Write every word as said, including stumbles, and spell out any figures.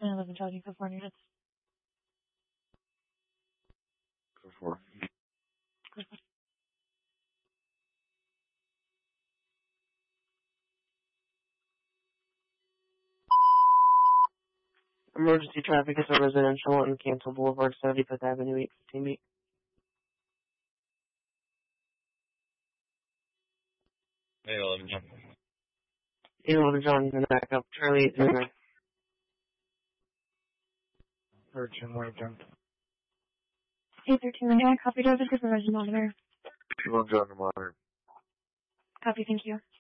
I live in Charlie for four minutes. For four. Emergency traffic is a residential on Cancel Boulevard, seventy-fifth Avenue, eight fifteen B. Hey, eleven John. eight eleven John, you're back up. Charlie eight three nine. Thirteen Wayne John. eight thirteen nine, copy, driver supervisor monitor. Two one John to monitor. Copy, thank you.